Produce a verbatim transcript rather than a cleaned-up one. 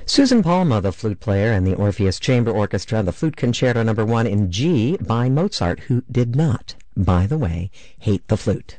Susan Palma, the flute player, and the Orpheus Chamber Orchestra, the Flute Concerto Number One in G by Mozart, who did not, by the way, hate the flute.